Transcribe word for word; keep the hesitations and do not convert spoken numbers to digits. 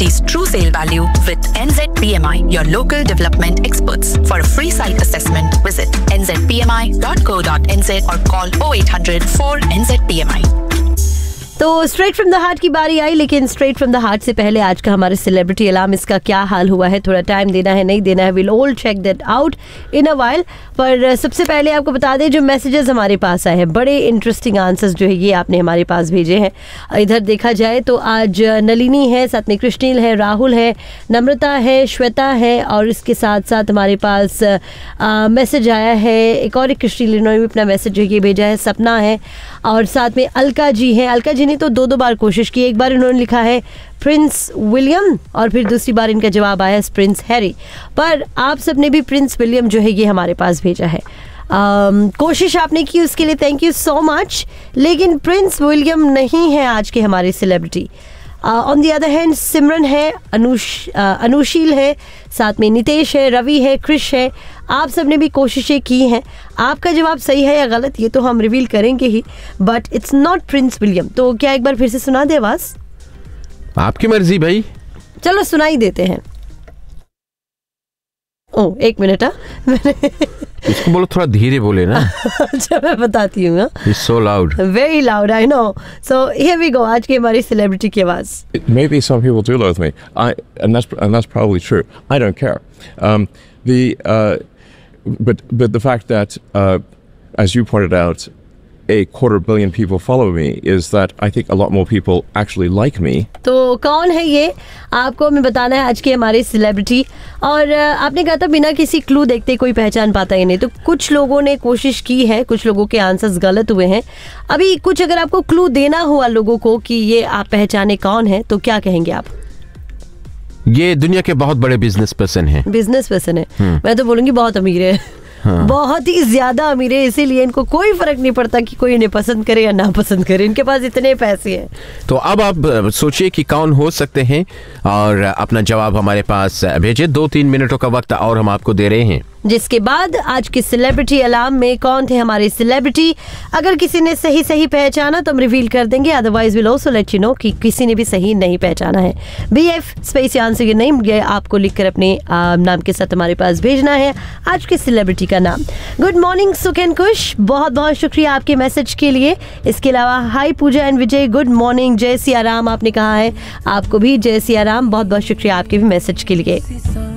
property's true sale value with N Z P M I, your local development experts. For a free site assessment, visit n z p m i dot co dot n z or call oh eight hundred four N Z P M I. तो straight from the heart की बारी आई, लेकिन straight from the heart से पहले आज का हमारे celebrity alarm, इसका क्या हाल हुआ है, थोड़ा टाइम देना है नहीं देना है, will all check that out in a while. पर सबसे पहले आपको बता दें जो मैसेजेस हमारे पास आए हैं, बड़े इंटरेस्टिंग आंसर्स जो है ये आपने हमारे पास भेजे हैं। इधर देखा जाए तो आज नलिनी है, साथ में कृष्णील है, राहुल है, नम्रता है, श्वेता है, और इसके साथ साथ हमारे पास मैसेज आया है एक और, एक कृष्णील इन्होंने भी अपना मैसेज जो ये भेजा है, सपना है, और साथ में अलका जी हैं। अलका जी ने तो दो दो बार कोशिश की, एक बार इन्होंने लिखा है प्रिंस विलियम और फिर दूसरी बार इनका जवाब आया है प्रिंस हैरी। पर आप सबने भी प्रिंस विलियम जो है ये हमारे पास भेजा है। um, कोशिश आपने की उसके लिए थैंक यू सो मच, लेकिन प्रिंस विलियम नहीं है आज के हमारे celebrity. On the other hand सिमरन है, अनुश uh, अनुशील है, साथ में नितेश है, रवि है, क्रिश है। आप सब ने भी कोशिशें की हैं। आपका जवाब सही है या गलत ये तो हम रिवील करेंगे ही, but it's not Prince William. तो क्या एक बार फिर से सुना दे आवाज? आपकी मर्जी भाई। चलो सुना ही देते हैं। ओ एक मिनट, इसको बोलो थोड़ा धीरे बोले ना। अच्छा मैं बताती हूँ। It's so loud. Very loud, I know. So here we go. आज की हमारी सेलिब्रिटी की आवाज। Maybe some people do loathe me. I and that's and that's probably true. I don't care. Um, the uh, but but the fact that uh, as you pointed out, a quarter billion people follow me is that I think a lot more people actually like me. तो कौन है ये आपको हमें बताना है आज के हमारे सेलिब्रिटी। और आपने कहा था बिना किसी क्लू देखते कोई पहचान पाता ही नहीं, तो कुछ लोगों ने कोशिश की है, कुछ लोगों के आंसर्स गलत हुए हैं। अभी कुछ अगर आपको क्लू देना हुआ लोगों को कि ये आप पहचाने कौन है, तो क्या कहेंगे आप? ये दुनिया के बहुत बड़े बिजनेस पर्सन है। बिजनेस पर्सन है, मैं तो बोलूंगी बहुत अमीर है। हाँ। बहुत ही ज्यादा अमीर है, इसीलिए इनको कोई फर्क नहीं पड़ता कि कोई इन्हें पसंद करे या ना पसंद करे, इनके पास इतने पैसे हैं। तो अब आप सोचिए कि कौन हो सकते हैं और अपना जवाब हमारे पास भेजिए। दो तीन मिनटों का वक्त और हम आपको दे रहे हैं, जिसके बाद आज के सेलिब्रिटी अलार्म में कौन थे हमारे सेलिब्रिटी। अगर किसी ने सही सही पहचाना तो हम रिवील कर देंगे, otherwise will also let you know कि किसी ने भी सही नहीं पहचाना है। बी एफ स्पेस आंसर ये नेम, ये आपको लिखकर अपने आ, नाम के साथ हमारे पास भेजना है आज के सेलिब्रिटी का नाम। गुड मॉर्निंग सुकेन कुश, बहुत बहुत शुक्रिया आपके मैसेज के लिए। इसके अलावा high Puja and Vijay, good morning. जय सिया राम आपने कहा है, आपको भी जय सिया राम, बहुत बहुत शुक्रिया आपके भी मैसेज के लिए।